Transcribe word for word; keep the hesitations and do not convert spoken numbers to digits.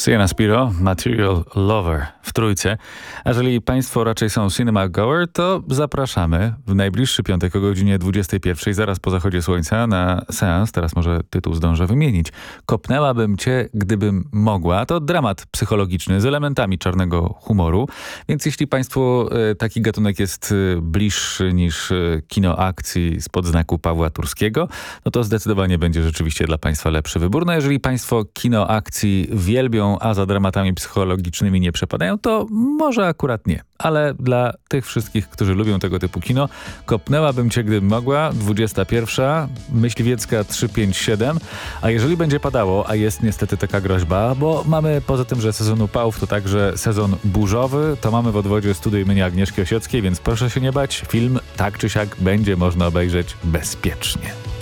Sienna Spiro, Material Lover w trójce. A jeżeli państwo raczej są cinema goer, to zapraszamy w najbliższy piątek o godzinie dwudziestej pierwszej, zaraz po zachodzie słońca, na seans. Teraz może tytuł zdążę wymienić. Kopnęłabym cię, gdybym mogła. To dramat psychologiczny z elementami czarnego humoru. Więc jeśli państwu e, taki gatunek jest e, bliższy niż e, kino akcji spod znaku Pawła Turskiego, no to zdecydowanie będzie rzeczywiście dla państwa lepszy wybór. No jeżeli państwo kino akcji wielbią, a za dramatami psychologicznymi nie przepadają, to może akurat nie. Ale dla tych wszystkich, którzy lubią tego typu kino, kopnęłabym cię, gdybym mogła. dwudziesta pierwsza, Myśliwiecka trzysta pięćdziesiąt siedem. A jeżeli będzie padało, a jest niestety taka groźba, bo mamy poza tym, że sezon upałów to także sezon burzowy, to mamy w odwodzie studio imienia Agnieszki Osieckiej, więc proszę się nie bać. Film tak czy siak będzie można obejrzeć bezpiecznie.